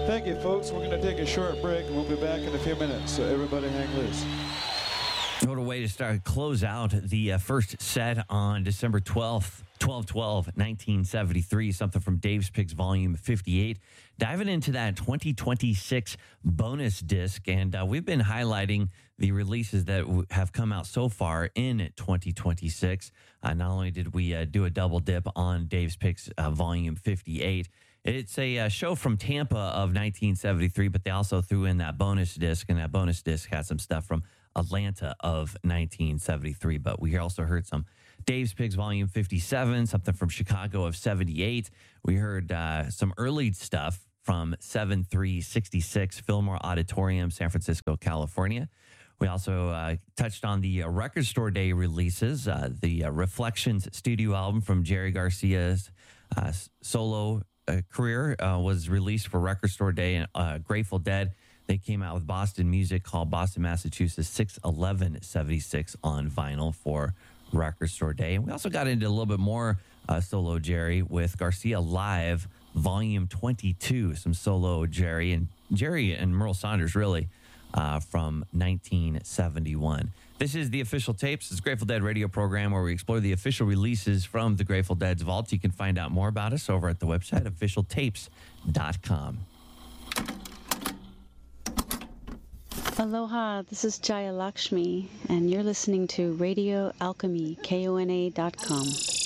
Thank you, folks. We're going to take a short break, and we'll be back in a few minutes, so everybody hang loose. What a way to close out the first set on December 12th, 12/12/1973, something from Dave's Picks Volume 58. Diving into that 2026 bonus disc, and we've been highlighting the releases that have come out so far in 2026. Not only did we do a double dip on Dave's Picks Volume 58, it's a show from Tampa of 1973, but they also threw in that bonus disc, and that bonus disc had some stuff from Atlanta of 1973. But we also heard some Dave's Picks Volume 57, something from Chicago of 78. We heard some early stuff from 7/3/66 Fillmore Auditorium, San Francisco, California. We also touched on the Record Store Day releases, the Reflections studio album from Jerry Garcia's solo career was released for Record Store Day, and Grateful Dead, they came out with Boston music called Boston, Massachusetts 6/11/76 on vinyl for Record Store Day. And we also got into a little bit more solo Jerry with Garcia Live Volume 22, some solo Jerry and Merle Saunders, really, from 1971. This is the Official Tapes. It's a Grateful Dead radio program where we explore the official releases from the Grateful Dead's vault. You can find out more about us over at the website, officialtapes.com. Aloha, this is Jaya Lakshmi, and you're listening to Radio Alchemy, KONA.com.